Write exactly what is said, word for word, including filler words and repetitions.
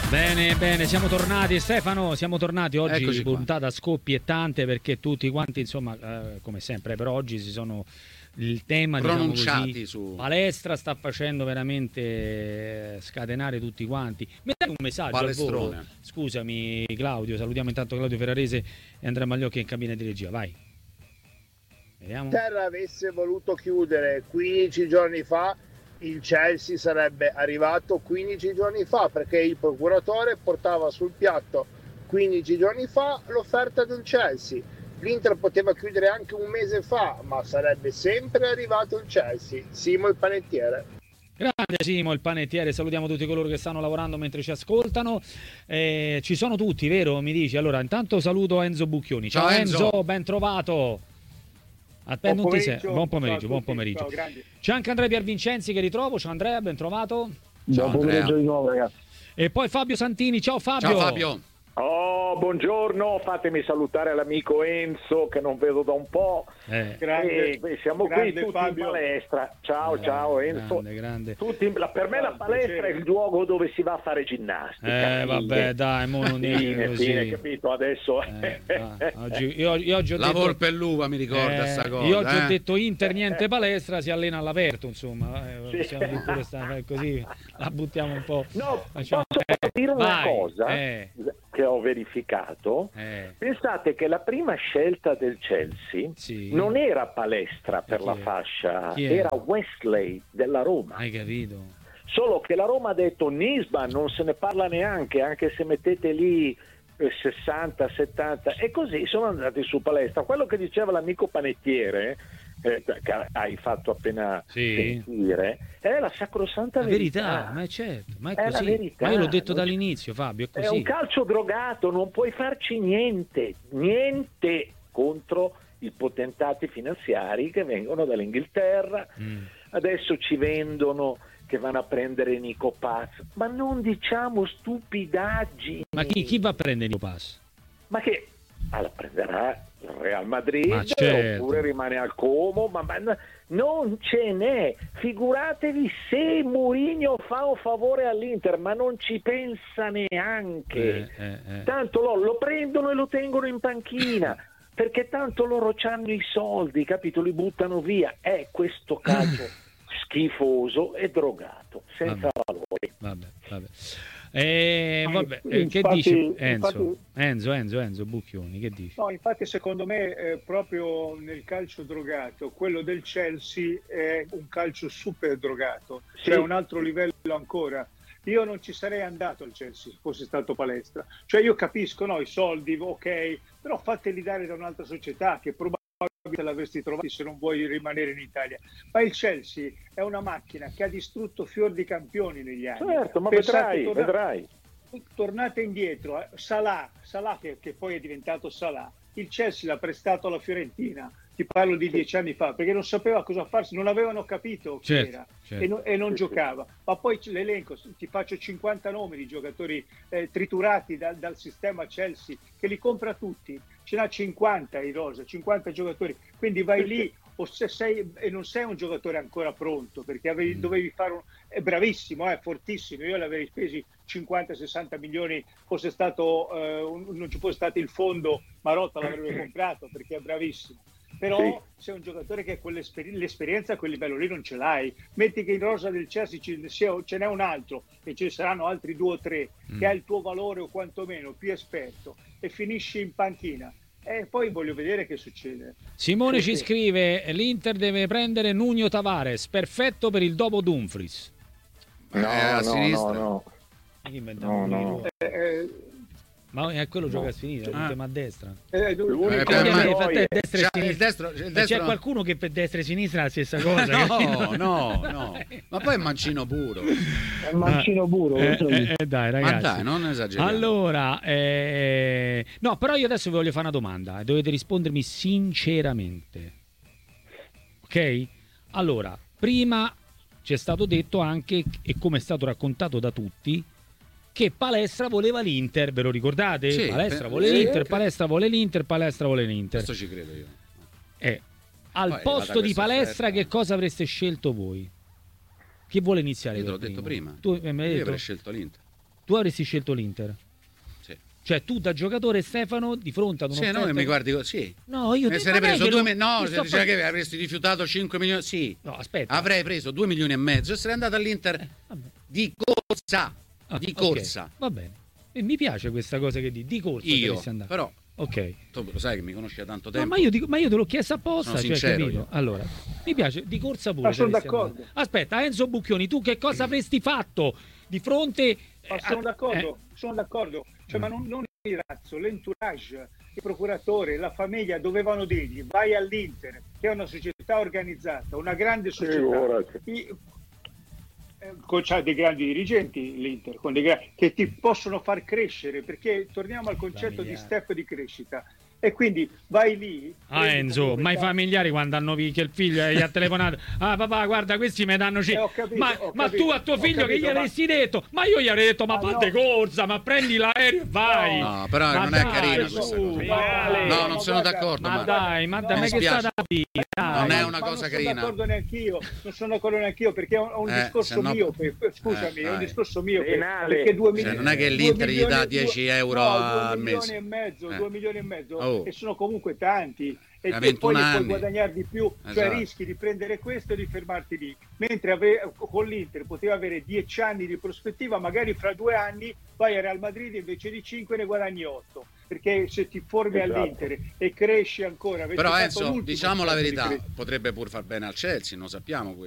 Bene, bene, siamo tornati. Stefano, siamo tornati oggi. Eccoci qua. Puntata scoppiettante perché tutti quanti, insomma, eh, come sempre, però oggi si sono il tema, diciamo pronunciati così, su palestra sta facendo veramente eh, scatenare tutti quanti. Mi dai un messaggio al volo? Palestrone. Scusami Claudio, salutiamo intanto Claudio Ferrarese e Andrea Magliocchi in cabina di regia, vai. Vediamo. Terra avesse voluto chiudere quindici giorni fa, il Chelsea sarebbe arrivato quindici giorni fa, perché il procuratore portava sul piatto quindici giorni fa l'offerta del Chelsea. L'Inter poteva chiudere anche un mese fa, ma sarebbe sempre arrivato il Chelsea. Simo il panettiere. Grande Simo, il panettiere, salutiamo tutti coloro che stanno lavorando mentre ci ascoltano. Eh, ci sono tutti, vero? Mi dici? Allora, intanto saluto Enzo Bucchioni. Ciao, Ciao, Enzo. Enzo, ben trovato. Aspetta, Buon non ti sei- pomeriggio. buon pomeriggio, Ciao a buon tutti. pomeriggio. Ciao, grandi. C'è anche Andrea Piervincenzi che ritrovo. Ciao Andrea, ben trovato. Ciao, Buon pomeriggio Andrea. di nuovo, ragazzi. E poi Fabio Santini. Ciao Fabio. Ciao Fabio. Oh, buongiorno, fatemi salutare l'amico Enzo che non vedo da un po'. Eh, Grande, E, beh, siamo grande qui tutti Fabio. in palestra. Ciao, ciao Enzo. grande, grande. Tutti in- la- per me la palestra è il luogo dove si va a fare ginnastica. Eh, vabbè, dai, mo non dire Fine, così. fine, capito? Adesso Eh, ah, oggi, io, io oggi ho La detto, volpe e l'uva mi ricorda eh, sta cosa. io oggi eh. ho detto Inter niente palestra, si allena all'aperto, insomma, eh, Sì. possiamo dire pure sta- eh, così la buttiamo un po'. No, Facciamo- posso eh, dire una vai, cosa eh, che ho verificato? eh, Pensate che la prima scelta del Chelsea sì. non era palestra per Chi la è? fascia, Chi è? era Wesley della Roma. Hai capito? Solo che la Roma ha detto Nisba non se ne parla neanche, anche se mettete lì eh, sessanta, settanta, e così sono andati su palestra. Quello che diceva l'amico panettiere, eh, che hai fatto appena Sì. sentire, è la sacrosanta La verità. verità, ma è certo, ma è, È la così. verità, Ma io l'ho detto non c'è- dall'inizio, Fabio, è È così. un calcio drogato, non puoi farci niente, niente contro i potentati finanziari che vengono dall'Inghilterra. Mm. Adesso ci vendono che vanno a prendere Nico Paz, ma non diciamo stupidaggini. Ma chi, chi va a prendere il pass? Ma che ah, la prenderà il Real Madrid, Ma certo. oppure rimane al Como, ma, ma no- non ce n'è. Figuratevi se Mourinho fa un favore all'Inter, ma non ci pensa neanche. Eh, eh, eh. Tanto lo, lo prendono e lo tengono in panchina, perché tanto loro hanno i soldi, capito? Li buttano via. È questo calcio schifoso e drogato, senza valore. Vabbè, vabbè. Eh, vabbè, eh, che Infatti- dici Enzo? infatti- Enzo, Enzo, Enzo Bucchioni, che dici? No, infatti secondo me eh, proprio nel calcio drogato, quello del Chelsea è un calcio super drogato, Sì. cioè un altro livello ancora. Io non ci sarei andato al Chelsea se fosse stato palestra. Cioè io capisco, no, i soldi, ok, però fateli dare da un'altra società che probabilmente l'avresti trovati se non vuoi rimanere in Italia. Ma il Chelsea è una macchina che ha distrutto fior di campioni negli anni. Certo, ma Pensate, vedrai, torna- vedrai. tornate indietro, eh, Salah, Salah che, che poi è diventato Salah, il Chelsea l'ha prestato alla Fiorentina, ti parlo di dieci anni fa, perché non sapeva cosa farsi, non avevano capito chi Certo, era certo. e, no- e non giocava. Ma poi c- l'elenco, ti faccio cinquanta nomi di giocatori eh, triturati dal, dal sistema Chelsea, che li compra tutti, ce n'ha cinquanta in rosa, cinquanta giocatori, quindi vai lì o se sei, e non sei un giocatore ancora pronto, perché avevi, Mm. dovevi fare un... è bravissimo, è fortissimo, io l'avevi spesi cinquanta sessanta milioni, fosse stato eh, un- non ci fosse stato il fondo, Marotta l'avrebbe comprato perché è bravissimo. Però Sì. sei un giocatore che quell'esper- l'esperienza a quel livello lì non ce l'hai. Metti che in rosa del Chelsea ci sia- ce n'è un altro e ce ne saranno altri due o tre Mm. che ha il tuo valore o quantomeno più esperto e finisci in panchina. E poi voglio vedere che succede. Simone Sì, ci sì. scrive: l'Inter deve prendere Nuno Tavares, perfetto per il dopo Dumfries. Eh, a sinistra. no. Ma chi inventava No, quello no. lì? Eh, eh, Ma è quello gioca a sinistra, Ah. ma a destra. eh, L'unico Eh, Quindi per me- avete fatto noi- destra e Cioè, il sinistra. destro, il Ma destro c'è qualcuno che per destra e sinistra è la stessa cosa? No, no, no. Ma poi è mancino puro. È mancino puro. Eh, eh, eh, dai, ragazzi. Ma dai, non esageriamo. Allora, eh, no, però io adesso vi voglio fare una domanda e dovete rispondermi sinceramente. Ok? Allora, prima ci è stato detto anche, e come è stato raccontato da tutti, che Palestra voleva l'Inter, ve lo ricordate? Sì, Palestra per- vuole sì, l'Inter, ok. Palestra vuole l'Inter, Palestra vuole l'Inter. Questo ci credo io. Eh, al Poi è posto arrivata di questa Palestra offerta. che cosa avreste scelto voi? Chi vuole iniziare? Io te per l'ho detto prima. Tu eh, mi hai Io detto? avrei scelto l'Inter. tu avresti scelto l'Inter. Sì. Cioè tu da giocatore, Stefano, di fronte ad Sì, un'offerta... no, mi guardi così. No, io Mi te- sarei ma non è preso che due lo- mi- no, ti se sto diceva fa- che avresti rifiutato cinque milioni, sì. No, aspetta. Avrei preso due milioni e mezzo e sarei andato all'Inter Eh, vabbè. di corsa, Ah, di ok, corsa. va bene. E mi piace questa cosa che di, di corsa Io, saresti andato. però Ok. tu lo sai che mi conosci da tanto No, tempo. ma, io dico- ma io te l'ho chiesto apposta, Sono cioè, sincero capito? io. Allora, mi piace di corsa pure. Ma sono saresti d'accordo. andato. Aspetta, Enzo Bucchioni, tu che cosa avresti fatto di fronte... Ma eh, sono a- d'accordo, eh, sono d'accordo. Cioè, ma non, non il razzo, l'entourage, il procuratore, la famiglia dovevano dirgli vai all'Inter, che è una società organizzata, una grande società. Figurati. I- eh, con- c'ha dei grandi dirigenti l'Inter con dei gra- che ti possono far crescere, perché torniamo al concetto di Familiare. step di crescita. E quindi vai lì. Ah prendi Enzo, comunque ma i tanti- familiari quando hanno vi- che il figlio gli ha telefonato, ah papà guarda questi mi danno c-". Eh, ho capito, ma, ho ma capito, tu a tuo ho figlio che capito, gli ma- avresti detto, ma io gli avrei detto ma Ma fate no. corsa, ma prendi l'aereo e vai. No, però Ma non è dai, carina su, questa cosa. dai. No, non ma sono guarda, d'accordo, Ma ma dai, ma no, da me mi che sta spiace. da vita, Non dai. è una ma cosa non carina. sono d'accordo neanch'io, non sono d'accordo neanch'io perché ho ho un Eh, discorso se no- miope, scusami, Eh, è un dai. discorso miope, Penale. perché due Cioè, milioni, non è che due l'Inter gli dà milioni- dieci due- euro no, al due mese. milioni e mezzo, Eh. due milioni e mezzo, Oh. e sono comunque tanti. E A te poi ventuno ne puoi anni. guadagnare di più, cioè Esatto. rischi di prendere questo e di fermarti lì. Mentre ave- con l'Inter poteva avere dieci anni di prospettiva, magari fra due anni vai a Real Madrid e invece di cinque ne guadagni otto. Perché se ti formi Esatto. all'Inter e cresci ancora, avessi Però fatto Enzo, l'ultimo diciamo la salto di verità, crescita. potrebbe pur far bene al Chelsea, non sappiamo questo.